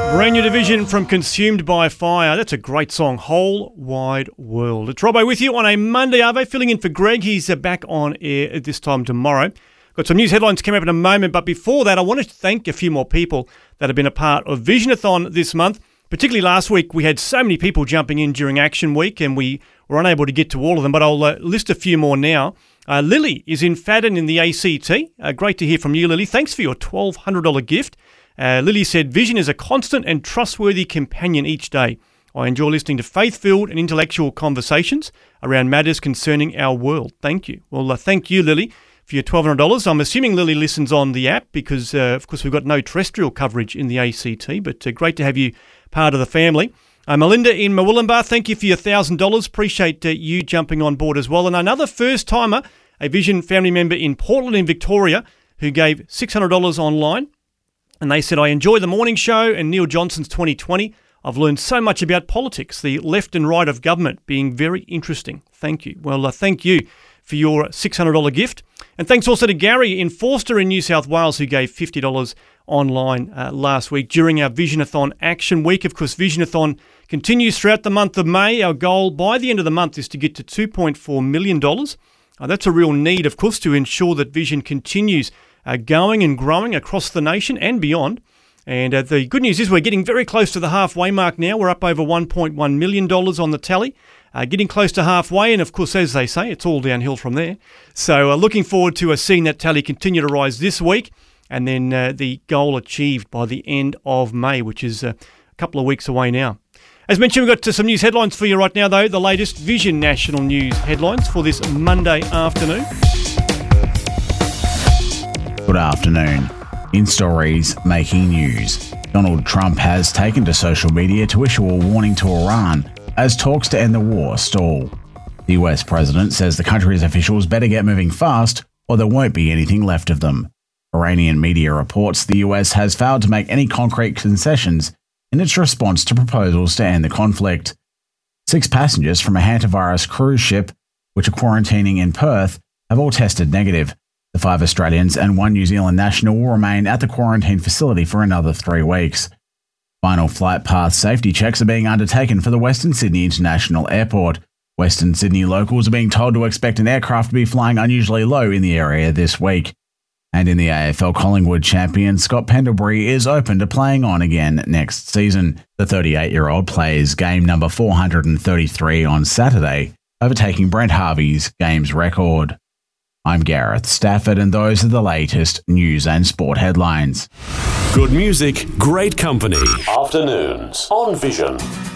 Brand new division from Consumed by Fire. That's a great song, Whole Wide World. It's Robbo with you on a Monday, Arvo, filling in for Greg. He's back on air at this time tomorrow. Got some news headlines coming up in a moment, but before that, I want to thank a few more people that have been a part of Visionathon this month. Particularly last week, we had so many people jumping in during Action Week, and we were unable to get to all of them, but I'll list a few more now. Lily is in Fadden in the ACT. Great to hear from you, Lily. Thanks for your $1,200 gift. Lily said, Vision is a constant and trustworthy companion each day. I enjoy listening to faith-filled and intellectual conversations around matters concerning our world. Thank you. Well, thank you, Lily, for your $1,200. I'm assuming Lily listens on the app because, of course, we've got no terrestrial coverage in the ACT, but great to have you part of the family. Melinda in Murwillumbah, thank you for your $1,000. Appreciate you jumping on board as well. And another first-timer, a Vision family member in Portland in Victoria, who gave $600 online. And they said, I enjoy the morning show and Neil Johnson's 2020. I've learned so much about politics, the left and right of government being very interesting. Thank you. Well, thank you for your $600 gift. And thanks also to Gary in Forster in New South Wales, who gave $50 online last week during our Visionathon Action Week. Of course, Visionathon continues throughout the month of May. Our goal by the end of the month is to get to $2.4 million. That's a real need, of course, to ensure that Vision continues going and growing across the nation and beyond. And the good news is we're getting very close to the halfway mark now. We're up over $1.1 million on the tally, getting close to halfway. And of course, as they say, it's all downhill from there. So looking forward to seeing that tally continue to rise this week, and then the goal achieved by the end of May, which is a couple of weeks away now. As mentioned, we've got some news headlines for you right now, though. The latest Vision National News headlines for this Monday afternoon. Good afternoon. In stories making news, Donald Trump has taken to social media to issue a warning to Iran as talks to end the war stall. The US president says the country's officials better get moving fast or there won't be anything left of them. Iranian media reports the US has failed to make any concrete concessions in its response to proposals to end the conflict. 6 passengers from a hantavirus cruise ship, which are quarantining in Perth, have all tested negative. The 5 Australians and 1 New Zealand national will remain at the quarantine facility for another 3 weeks. Final flight path safety checks are being undertaken for the Western Sydney International Airport. Western Sydney locals are being told to expect an aircraft to be flying unusually low in the area this week. And in the AFL Collingwood champion, Scott Pendlebury is open to playing on again next season. The 38-year-old plays game number 433 on Saturday, overtaking Brent Harvey's games record. I'm Gareth Stafford, and those are the latest news and sport headlines. Good music, great company. Afternoons on Vision.